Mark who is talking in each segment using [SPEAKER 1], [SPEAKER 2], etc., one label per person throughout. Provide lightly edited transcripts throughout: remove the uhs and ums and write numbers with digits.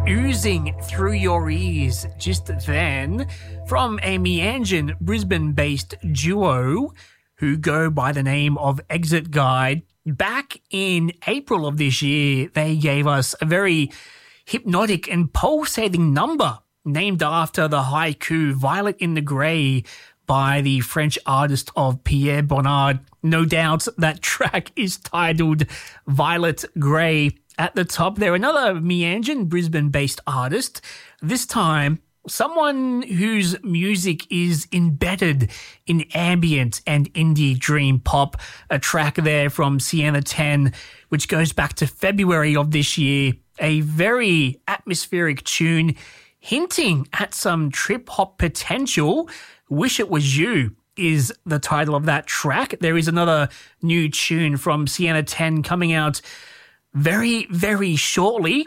[SPEAKER 1] oozing through your ears just then from a Meanjin Brisbane-based duo who go by the name of Exit Guide. Back in April of this year, they gave us a very hypnotic and pulsating number named after the haiku Violet in the Grey by the French artist of Pierre Bonnard. No doubt that track is titled Violet Grey. At the top there, another Meanjin Brisbane-based artist, this time someone whose music is embedded in ambient and indie dream pop, a track there from Sienna 10, which goes back to February of this year, a very atmospheric tune hinting at some trip-hop potential. Wish It Was You is the title of that track. There is another new tune from Sienna 10 coming out very, very shortly.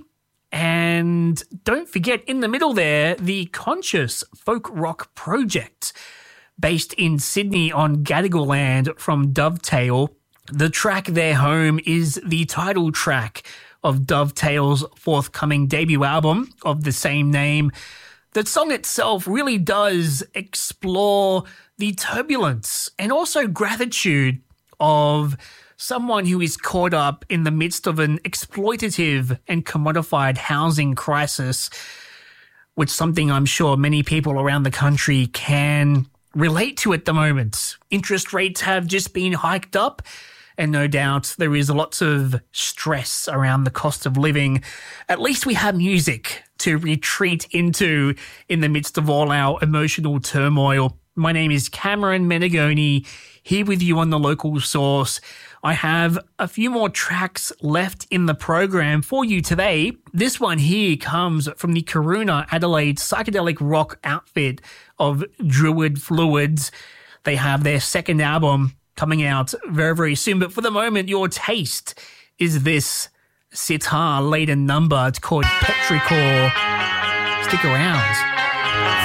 [SPEAKER 1] And don't forget, in the middle there, the Conscious Folk Rock Project, based in Sydney on Gadigal land from Dovetail. The track Their Home is the title track of Dovetail's forthcoming debut album of the same name. The song itself really does explore the turbulence and also gratitude of someone who is caught up in the midst of an exploitative and commodified housing crisis, which is something I'm sure many people around the country can relate to at the moment. Interest rates have just been hiked up, and no doubt there is lots of stress around the cost of living. At least we have music to retreat into in the midst of all our emotional turmoil. My name is Cameron Menegoni, here with you on The Local Source. I have a few more tracks left in the program for you today. This one here comes from the Karuna Adelaide psychedelic rock outfit of Druid Fluids. They have their second album coming out very, very soon. But for the moment, your taste is this sitar-laden number. It's called Petrichor. Stick around.